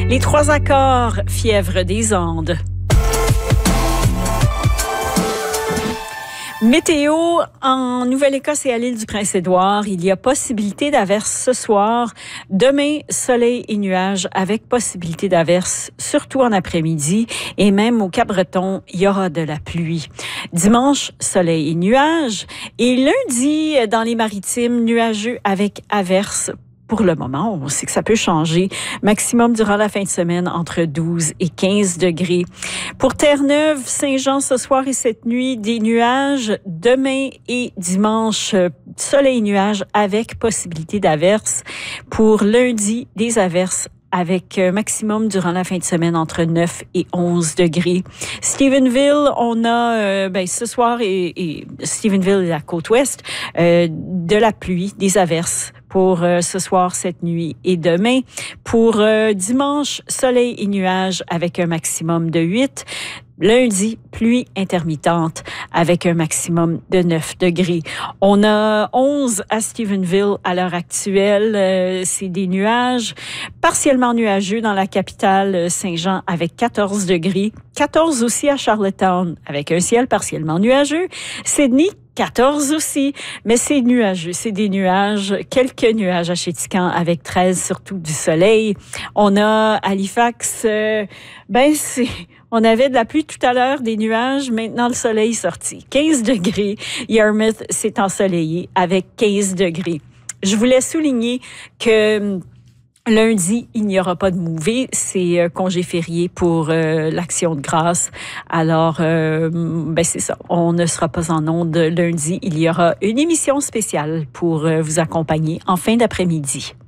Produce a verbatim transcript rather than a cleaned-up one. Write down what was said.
Les trois accords, fièvre des Andes. Météo, en Nouvelle-Écosse et à l'île du Prince-Édouard, il y a possibilité d'averses ce soir. Demain, soleil et nuages avec possibilité d'averses, surtout en après-midi. Et même au Cap-Breton, il y aura de la pluie. Dimanche, soleil et nuages. Et lundi, dans les maritimes, nuageux avec averses. Pour le moment, on sait que ça peut changer. Maximum durant la fin de semaine entre douze et quinze degrés. Pour Terre-Neuve, Saint-Jean ce soir et cette nuit, des nuages. Demain et dimanche, soleil et nuages avec possibilité d'averses. Pour lundi, des averses avec maximum durant la fin de semaine entre neuf et onze degrés. Stephenville, on a euh, ben, ce soir et, et Stephenville et la côte ouest, euh, de la pluie, des averses pour euh, ce soir, cette nuit et demain. Pour euh, dimanche, soleil et nuages avec un maximum de huit. Lundi, pluie intermittente avec un maximum de neuf degrés. On a onze à Stephenville à l'heure actuelle. Euh, c'est des nuages partiellement nuageux dans la capitale Saint-Jean avec quatorze degrés. quatorze aussi à Charlottetown avec un ciel partiellement nuageux. Sydney, quatorze aussi, mais c'est nuageux, c'est des nuages, quelques nuages à Chéticamp avec treize, surtout du soleil. On a Halifax, euh, ben c'est, on avait de la pluie tout à l'heure, des nuages, maintenant le soleil est sorti. quinze degrés, Yarmouth s'est ensoleillé avec quinze degrés. Je voulais souligner que lundi, il n'y aura pas de mouvet, c'est euh, congé férié pour euh, l'Action de grâce. Alors, euh, ben c'est ça, on ne sera pas en ondes lundi. Il y aura une émission spéciale pour euh, vous accompagner en fin d'après-midi.